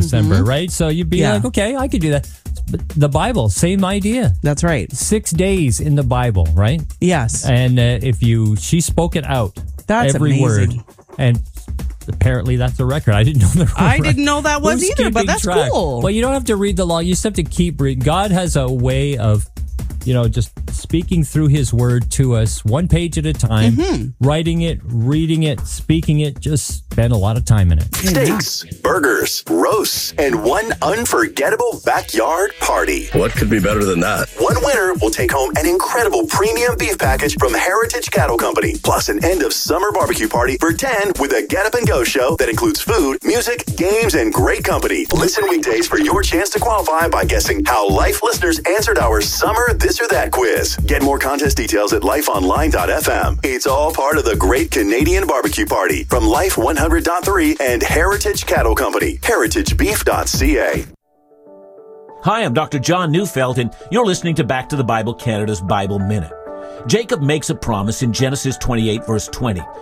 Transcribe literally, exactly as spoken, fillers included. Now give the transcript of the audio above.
December, Mhm. right? So you'd be Yeah. like, okay, I could do that. But the Bible, same idea. That's right. Six days in the Bible, right? Yes. And uh, if you, she spoke it out. That's every amazing. word. And apparently that's a record. I didn't know there were I didn't know that was Who's either, but keeping that's track? cool. Well, you don't have to read the law. You just have to keep reading. God has a way of, you know, just speaking through his word to us one page at a time, Mm-hmm. writing it, reading it, speaking it. Just spend a lot of time in it. Steaks, burgers, roasts, and one unforgettable backyard party. What could be better than that? One winner will take home an incredible premium beef package from Heritage Cattle Company, plus an end of summer barbecue party for ten with a Get Up and Go show that includes food, music, games, and great company. Listen weekdays for your chance to qualify by guessing how Life listeners answered our Summer This or That quiz. Get more contest details at life online dot f m. It's all part of the Great Canadian Barbecue Party from Life one hundred point three and Heritage Cattle Company, heritage beef dot c a. Hi, I'm Doctor John Neufeld, and you're listening to Back to the Bible Canada's Bible Minute. Jacob makes a promise in Genesis twenty-eight, verse twenty.